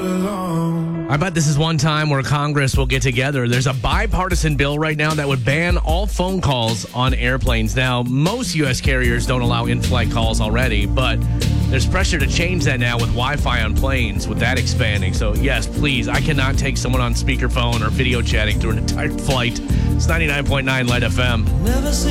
I bet this is one time where Congress will get together. There's a bipartisan bill right now that would ban all phone calls on airplanes. Now, most U.S. carriers don't allow in-flight calls already, but there's pressure to change that now with Wi-Fi on planes, with that expanding. So, yes, please, I cannot take someone on speakerphone or video chatting through an entire flight. It's 99.9 Light FM.